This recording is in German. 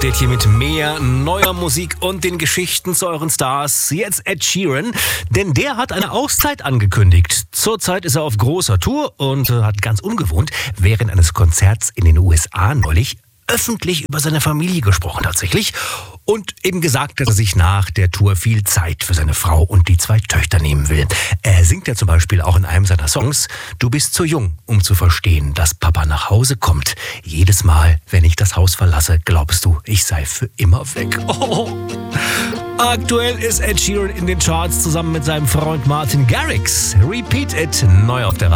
geht hier mit mehr neuer Musik und den Geschichten zu euren Stars. Jetzt Ed Sheeran, denn der hat eine Auszeit angekündigt. Zurzeit ist er auf großer Tour und hat ganz ungewohnt während eines Konzerts in den USA neulich öffentlich über seine Familie gesprochen tatsächlich und eben gesagt, dass er sich nach der Tour viel Zeit für seine Frau und die 2 Töchter nehmen will. Er singt ja zum Beispiel auch in einem seiner Songs: Du bist zu jung, um zu verstehen, dass Papa nach Hause kommt. Jedes Mal, wenn ich das Haus verlasse, glaubst du, ich sei für immer weg. Oh. Aktuell ist Ed Sheeran in den Charts zusammen mit seinem Freund Martin Garrix. Repeat It, neu auf der